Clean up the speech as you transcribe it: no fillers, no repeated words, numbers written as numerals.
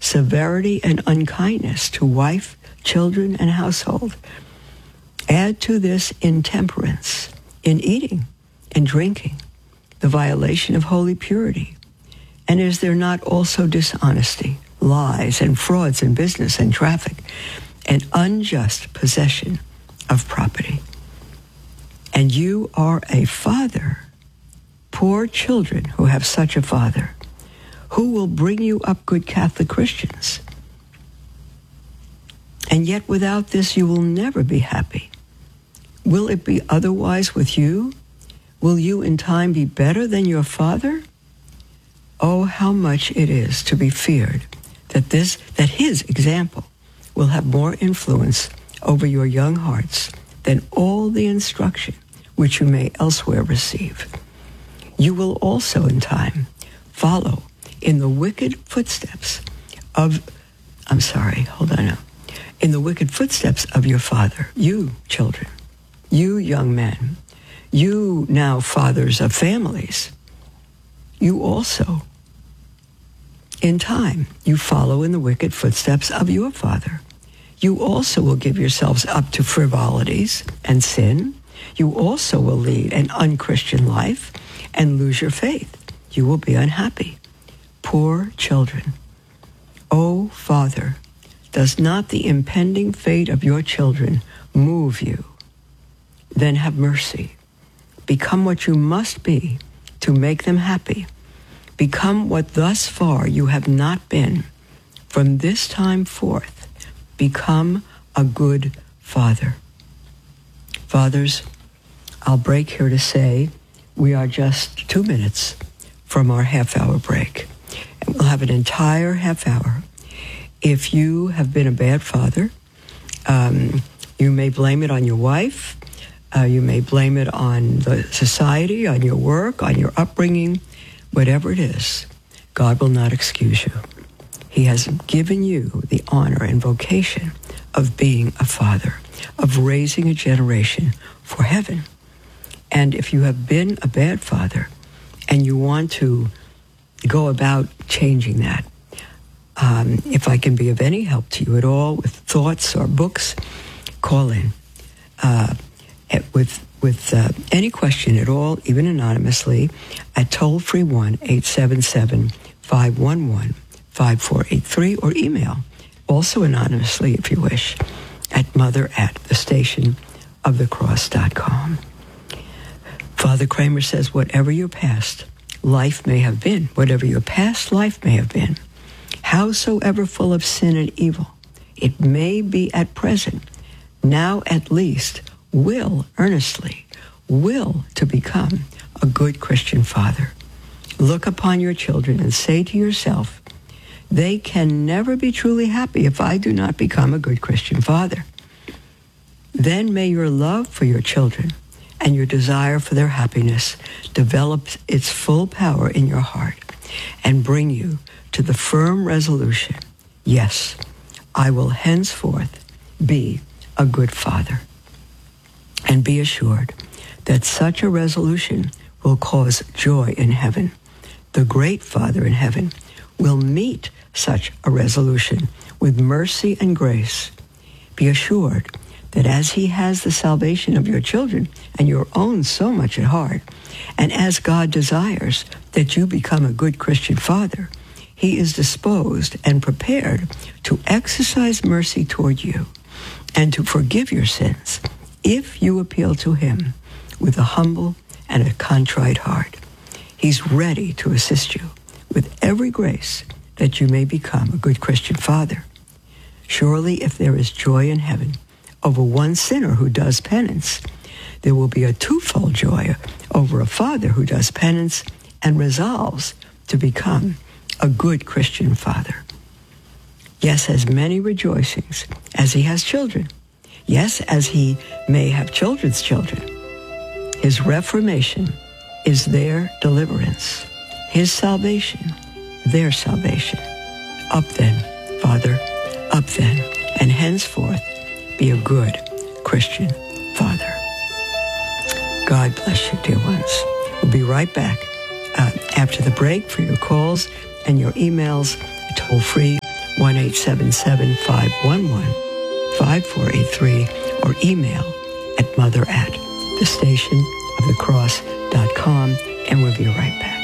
severity and unkindness to wife, children, and household. Add to this intemperance in eating and drinking, the violation of holy purity. And is there not also dishonesty, lies, and frauds in business and traffic, and unjust possession of property? And you are a father, poor children who have such a father, who will bring you up good Catholic Christians. And yet without this you will never be happy. Will it be otherwise with you? Will you in time be better than your father? Oh, how much it is to be feared that his example will have more influence over your young hearts than all the instruction which you may elsewhere receive. You will also in time follow in the wicked footsteps of your father, you children, you young men, you now fathers of families. You also, in time, you follow in the wicked footsteps of your father. You also will give yourselves up to frivolities and sin. You also will lead an unchristian life and lose your faith. You will be unhappy. Poor children. Oh, Father, does not the impending fate of your children move you? Then have mercy. Become what you must be to make them happy. Become what thus far you have not been. From this time forth, become a good father. Fathers, I'll break here to say we are just 2 minutes from our half-hour break. And we'll have an entire half hour. If you have been a bad father, you may blame it on your wife. You may blame it on the society, on your work, on your upbringing. Whatever it is, God will not excuse you. He has given you the honor and vocation of being a father, of raising a generation for heaven. And if you have been a bad father and you want to go about changing that, if I can be of any help to you at all with thoughts or books, call in. With any question at all, even anonymously, at toll-free 1-877-511-5483, or email, also anonymously if you wish, at mother@thestationofthecross.com. Father Kramer says, whatever your past life may have been, whatever your past life may have been, howsoever full of sin and evil it may be at present, now at least will to become a good Christian father. Look upon your children and say to yourself, they can never be truly happy if I do not become a good Christian father. Then may your love for your children and your desire for their happiness develop its full power in your heart and bring you to the firm resolution, yes, I will henceforth be a good father. And be assured that such a resolution will cause joy in heaven. The great Father in heaven will meet such a resolution with mercy and grace. Be assured that as he has the salvation of your children and your own so much at heart, and as God desires that you become a good Christian father, he is disposed and prepared to exercise mercy toward you and to forgive your sins if you appeal to him with a humble and a contrite heart. He's ready to assist you with every grace that you may become a good Christian father. Surely if there is joy in heaven over one sinner who does penance, there will be a twofold joy over a father who does penance and resolves to become a good Christian father. Yes, as many rejoicings as he has children. Yes, as he may have children's children. His reformation is their deliverance. His salvation, their salvation. Up then, Father, up then, and henceforth be a good Christian father. God bless you, dear ones. We'll be right back after the break for your calls and your emails, toll-free 1-877-511-5483 or email at mother@thestationofthecross.com, and we'll be right back.